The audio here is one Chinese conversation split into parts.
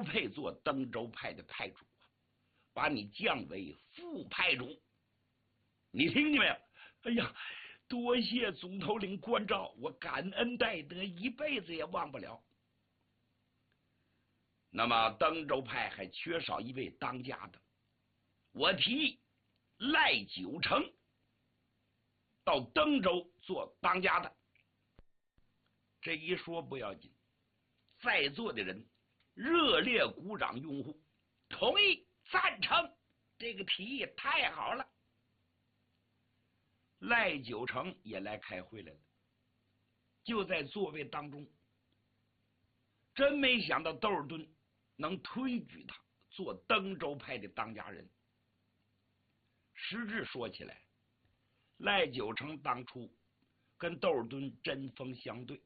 不配做登州派的派主啊，把你降为副派主。你听见没有？哎呀，多谢总头领关照，我感恩戴德，一辈子也忘不了。那么登州派还缺少一位当家的，我提议赖九成到登州做当家的。这一说不要紧，在座的人热烈鼓掌拥护，同意赞成，这个提议太好了。赖九成也来开会来了，就在座位当中，真没想到窦尔敦能推举他做登州派的当家人。实质说起来，赖九成当初跟窦尔敦针锋相对，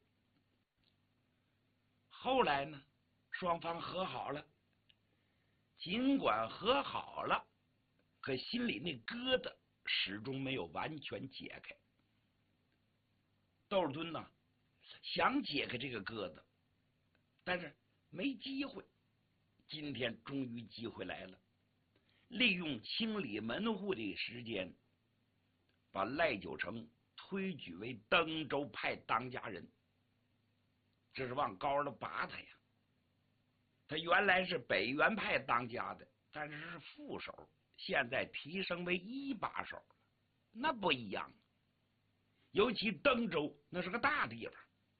后来呢，双方和好了。尽管和好了，可心里那疙瘩始终没有完全解开。窦尔敦呢，想解开这个疙瘩，但是没机会。今天终于机会来了，利用清理门户的时间，把赖九成推举为登州派当家人，这是往高了拔他呀。他原来是北原派当家的，但是是副手，现在提升为一把手，那不一样。尤其登州那是个大地方，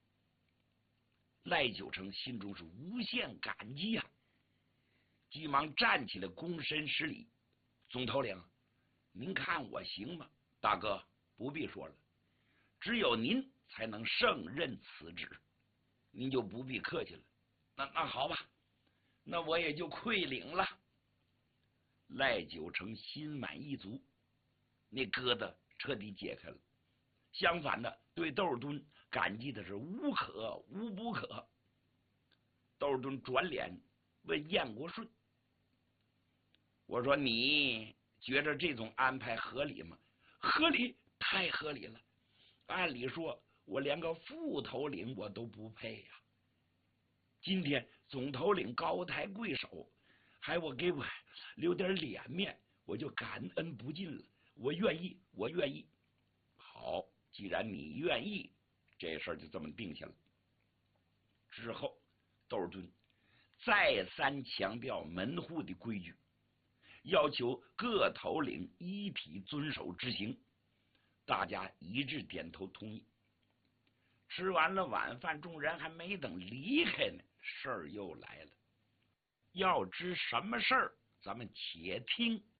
赖九成心中是无限感激啊，急忙站起来躬身施礼：“总头领，您看我行吗？”大哥不必说了，只有您才能胜任此职，您就不必客气了。那好吧，那我也就愧领了。赖九成心满意足，那疙瘩彻底解开了。相反的，对窦尔敦感激的是无可无不可。窦尔敦转脸问燕国顺：“我说你觉得这种安排合理吗？”“合理，太合理了。按理说我连个副头领我都不配呀。今天总头领高抬贵手，还给我留点脸面，我就感恩不尽了。我愿意，我愿意。”“好，既然你愿意，这事儿就这么定下了。”之后，窦尔敦再三强调门户的规矩，要求各头领一体遵守执行，大家一致点头同意。吃完了晚饭，众人还没等离开呢，事儿又来了。要知什么事儿，咱们且听